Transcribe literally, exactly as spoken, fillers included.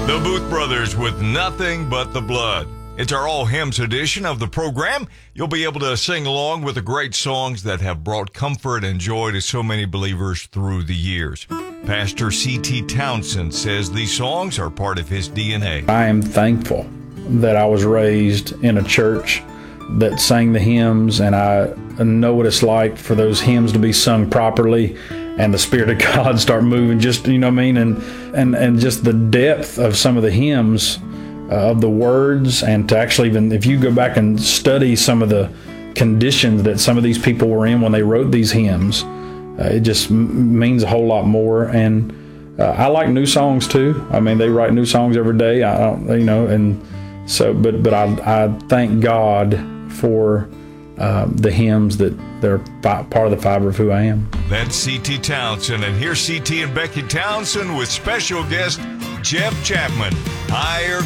The Booth Brothers with Nothing But the Blood. It's our All Hymns edition of the program. You'll be able to sing along with the great songs that have brought comfort and joy to so many believers through the years. Pastor C T Townsend says these songs are part of his D N A. I am thankful that I was raised in a church that sang the hymns, and I know what it's like for those hymns to be sung properly and the Spirit of God start moving, just, you know what I mean, and and, and just the depth of some of the hymns, uh, of the words, and to actually even, if you go back and study some of the conditions that some of these people were in when they wrote these hymns, uh, it just m- means a whole lot more. And uh, I like new songs too. I mean, they write new songs every day, I don't, you know, and so, but, but I, I thank God for uh, the hymns that they're fi- part of the fiber of who I am. That's C T Townsend, and here's C T and Becky Townsend with special guest Jeff Chapman. Higher